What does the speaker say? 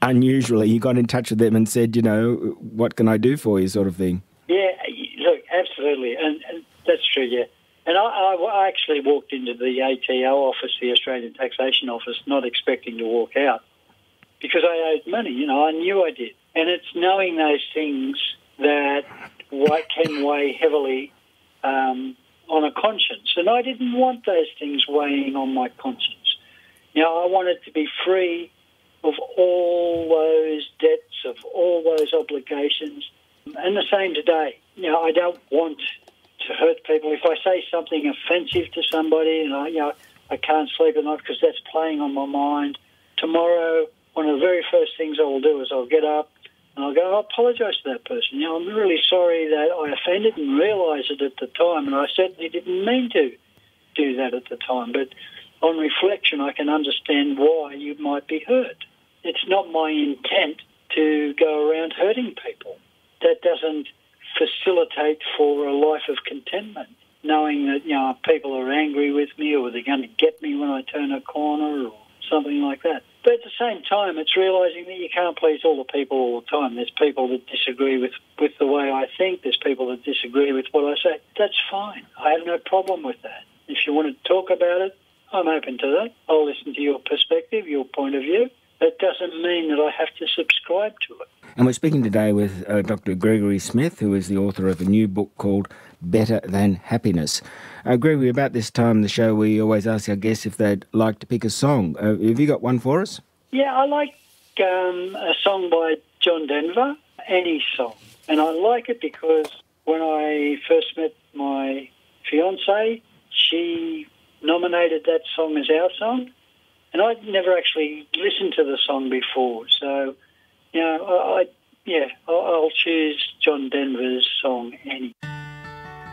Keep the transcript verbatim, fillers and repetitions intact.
unusually, you got in touch with them and said, you know, what can I do for you, sort of thing. Yeah, look, absolutely, and, and that's true, yeah. And I, I, I actually walked into the A T O office, the Australian Taxation Office, not expecting to walk out because I owed money, you know, I knew I did. And it's knowing those things that can weigh heavily um, on a conscience. And I didn't want those things weighing on my conscience. You know, I wanted to be free of all those debts, of all those obligations. And the same today. You know, I don't want to hurt people. If I say something offensive to somebody and I, you know, I can't sleep at night because that's playing on my mind, tomorrow one of the very first things I will do is I'll get up and I'll go, I apologise to that person. You know, I'm really sorry that I offended and realised it at the time, and I certainly didn't mean to do that at the time. But on reflection, I can understand why you might be hurt. It's not my intent to go around hurting people. That doesn't facilitate for a life of contentment, knowing that, you know, people are angry with me or they're going to get me when I turn a corner or something like that. But at the same time, it's realising that you can't please all the people all the time. There's people that disagree with, with the way I think. There's people that disagree with what I say. That's fine. I have no problem with that. If you want to talk about it, I'm open to that. I'll listen to your perspective, your point of view. That doesn't mean that I have to subscribe to it. And we're speaking today with uh, Doctor Gregory Smith, who is the author of a new book called Better Than Happiness. Uh, Gregory, about this time in the show, we always ask our guests if they'd like to pick a song. Uh, have you got one for us? Yeah, I like um, a song by John Denver, Any Song. And I like it because when I first met my fiancée, she nominated that song as our song. And I'd never actually listened to the song before. So, you know, I, I yeah, I'll, I'll choose John Denver's song, Any.